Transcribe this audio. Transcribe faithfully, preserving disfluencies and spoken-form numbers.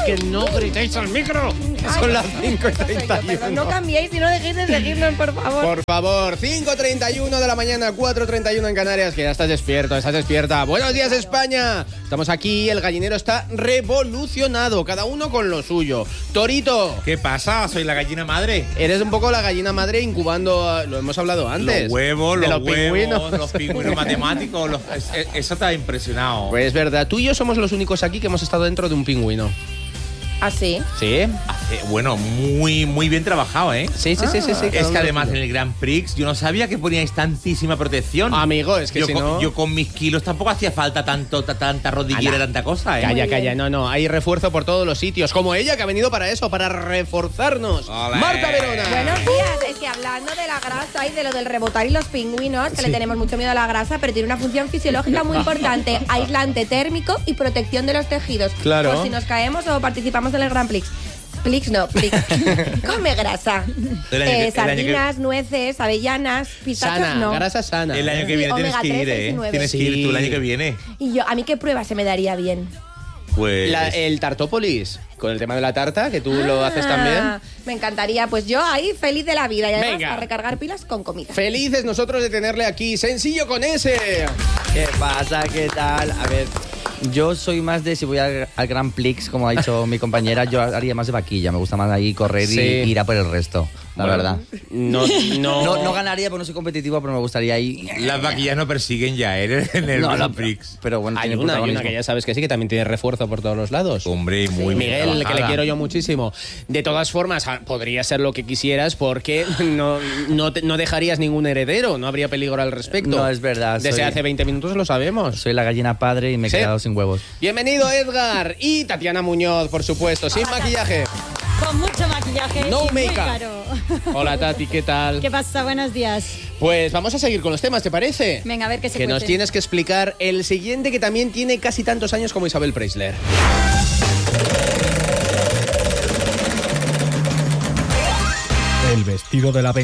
que no gritéis al micro. Ay, Son las cinco y treinta y uno. No cambiéis y no dejéis de seguirnos, por favor. Por favor, cinco y treinta y uno de la mañana, cuatro y treinta y uno en Canarias, que ya estás despierto, estás despierta. Buenos días, España. Estamos aquí, el gallinero está revolucionado, cada uno con lo suyo. Torito. ¿Qué pasa? Soy la gallina madre. Eres un poco la gallina madre incubando, lo hemos hablado antes. Los huevos, de los, los huevos, pingüinos. los pingüinos matemáticos. Los, es- eso te ha impresionado. Pues es verdad, tú y yo somos los únicos aquí que hemos estado dentro de un pingüino. ¿Ah, sí? ¿Sí? Hace- bueno, muy, muy bien trabajado, ¿eh? Sí, sí, sí, sí, sí. cada Es uno que lo además suyo. en el Grand Prix yo no sabía que poníais tantísima protección. Amigo, es que yo, si con, no... yo con mis kilos tampoco hacía falta tanto, ta- tanta rodillera, Ala. tanta cosa, ¿eh? Calla, Muy calla, bien. no, no, hay refuerzo por todos los sitios, como ella que ha venido para eso, para reforzarnos. Olé. Marta Verona. Buenos días. Es que hablando de la grasa y de lo del rebotar y los pingüinos, que Sí. le tenemos mucho miedo a la grasa, pero tiene una función fisiológica muy importante: aislante térmico y protección de los tejidos. Claro. Por si nos caemos o participamos en el Grand Prix. Plix no, Plix. Come grasa. El año que- Eh, el año que- sardinas, nueces, avellanas, pistachos Sana, no. grasa sana. El año que Sí, viene tienes omega que ir, tres, seis y ¿eh? nueve. Tienes que ir tú el año Sí. que viene. Y yo, ¿a mí qué prueba se me daría bien? Pues... La- el Tartópolis, con el tema de la tarta, que tú lo Ah, haces también. Me encantaría. Pues yo ahí feliz de la vida y además Venga. a recargar pilas con comida. Felices nosotros de tenerle aquí, sencillo con ese. ¿Qué pasa? ¿Qué tal? A ver, yo soy más de, si voy al, al Grand Prix, como ha dicho mi compañera, yo haría más de vaquilla. Me gusta más ahí correr Sí. y ir a por el resto, la Bueno, verdad. No, no, No, no ganaría porque no soy competitivo, pero me gustaría ir... Las vaquillas no persiguen ya, ¿eh? En el No, no, Grand pero, Prix. pero bueno, Hay tiene una, hay una protagonismo. que ya sabes que sí, que también tiene refuerzo por todos los lados. Hombre, muy bien Miguel, que le trabajada. quiero yo muchísimo. De todas formas, ah, podría ser lo que quisieras porque no, no, te- no dejarías ningún heredero, no habría peligro al respecto. No, es verdad, Desde soy- hace veinte minutos lo sabemos. Soy la gallina padre y me he Sí. quedado sin huevos. Bienvenido, Edgar. Y Tatiana Muñoz, por supuesto, sin maquillaje. Con mucho maquillaje No y muy make-up. caro. Hola, Tati, ¿qué tal? ¿Qué pasa? Buenos días. Pues vamos a seguir con los temas, ¿te parece? Venga, a ver qué se Que nos cuece. tienes que explicar el siguiente, que también tiene casi tantos años como Isabel Preisler. El vestido de la